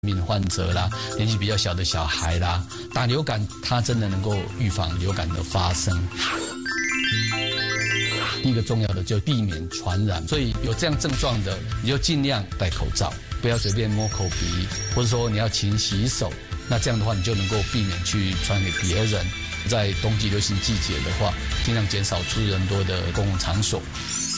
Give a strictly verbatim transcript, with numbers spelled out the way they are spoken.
病患者啦，年纪比较小的小孩啦，打流感它真的能够预防流感的发生。第一个重要的就避免传染，所以有这样症状的，你就尽量戴口罩，不要随便摸口鼻，或者说你要勤洗手。那这样的话，你就能够避免去传给别人。在冬季流行季节的话，尽量减少出人多的公共场所。